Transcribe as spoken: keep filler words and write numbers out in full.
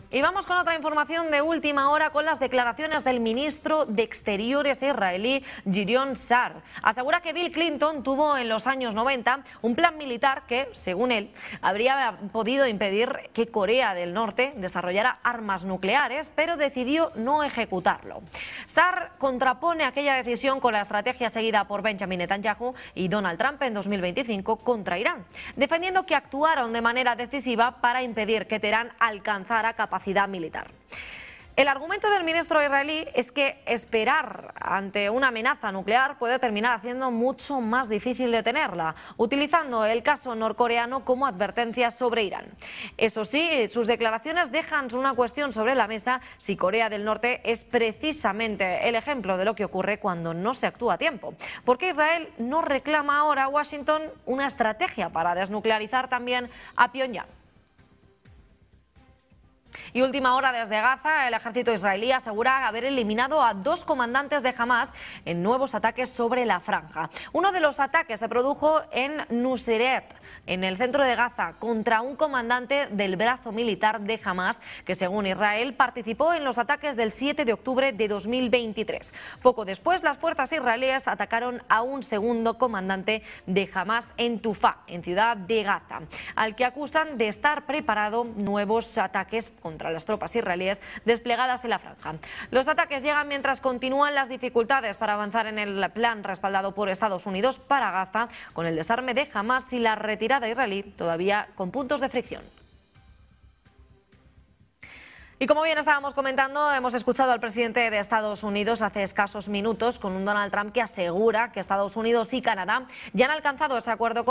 Y vamos con otra información de última hora con las declaraciones del ministro de Exteriores israelí, Gideon Sa'ar. Asegura que Bill Clinton tuvo en los años noventa un plan militar que, según él, habría podido impedir que Corea del Norte desarrollara armas nucleares, pero decidió no ejecutarlo. Sa'ar contrapone aquella decisión con la estrategia seguida por Benjamin Netanyahu y Donald Trump en dos mil veinticinco contra Irán, defendiendo que actuaron de manera decisiva para impedir que Teherán alcanzara capacidad militar. El argumento del ministro israelí es que esperar ante una amenaza nuclear puede terminar haciendo mucho más difícil detenerla, utilizando el caso norcoreano como advertencia sobre Irán. Eso sí, sus declaraciones dejan una cuestión sobre la mesa si Corea del Norte es precisamente el ejemplo de lo que ocurre cuando no se actúa a tiempo. ¿Por qué Israel no reclama ahora a Washington una estrategia para desnuclearizar también a Pyongyang? Y última hora desde Gaza, el ejército israelí asegura haber eliminado a dos comandantes de Hamás en nuevos ataques sobre la franja. Uno de los ataques se produjo en Nuseirat, en el centro de Gaza, contra un comandante del brazo militar de Hamás que, según Israel, participó en los ataques del siete de octubre de dos mil veintitrés. Poco después, las fuerzas israelíes atacaron a un segundo comandante de Hamás en Tufá, en ciudad de Gaza, al que acusan de estar preparando nuevos ataques contra las tropas israelíes desplegadas en la franja. Los ataques llegan mientras continúan las dificultades para avanzar en el plan respaldado por Estados Unidos para Gaza, con el desarme de Hamás y la retirada israelí todavía con puntos de fricción. Y como bien estábamos comentando, hemos escuchado al presidente de Estados Unidos hace escasos minutos con un Donald Trump que asegura que Estados Unidos y Canadá ya han alcanzado ese acuerdo